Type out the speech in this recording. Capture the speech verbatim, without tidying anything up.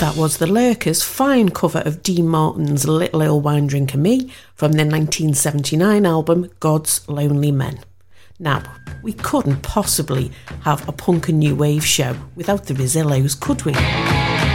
That was the Lurkers' fine cover of Dean Martin's Little Earl Wine Drinker Me from their nineteen seventy-nine album God's Lonely Men. Now, we couldn't possibly have a punk and new wave show without the Rezillos, could we?